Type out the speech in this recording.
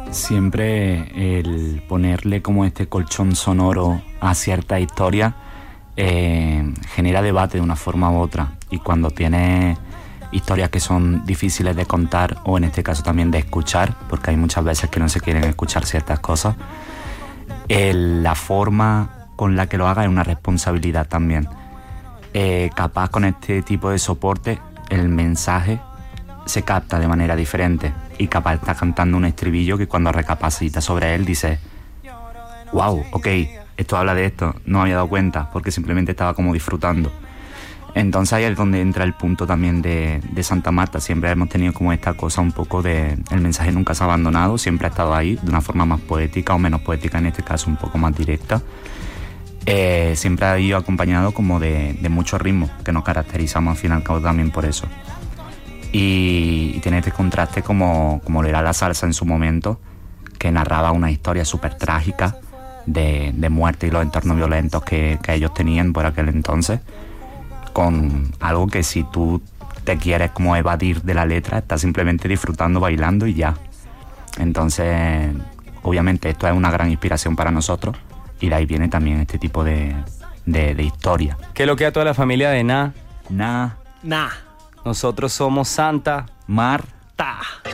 Siempre el ponerle como este colchón sonoro a cierta historia genera debate de una forma u otra, y cuando tienes historias que son difíciles de contar, o en este caso también de escuchar, porque hay muchas veces que no se quieren escuchar ciertas cosas, la forma con la que lo haga es una responsabilidad también. Capaz con este tipo de soporte el mensaje se capta de manera diferente, y capaz está cantando un estribillo que cuando recapacitas sobre él dices: wow, ok, esto habla de esto, no me había dado cuenta porque simplemente estaba como disfrutando. Entonces ahí es donde entra el punto también de Santa Marta. Siempre hemos tenido como esta cosa un poco de el mensaje nunca se ha abandonado, siempre ha estado ahí de una forma más poética o menos poética, en este caso un poco más directa. Siempre ha ido acompañado como de mucho ritmo, que nos caracterizamos al fin y al cabo también por eso. Y tiene este contraste como lo era la salsa en su momento, que narraba una historia súper trágica de muerte y los entornos violentos que ellos tenían por aquel entonces, con algo que si tú te quieres como evadir de la letra, estás simplemente disfrutando, bailando y ya. Entonces, obviamente esto es una gran inspiración para nosotros, y de ahí viene también este tipo de historia. ¿Qué es lo que a toda la familia de Na? Na, Nah. Nosotros somos Santa Mar, Ta.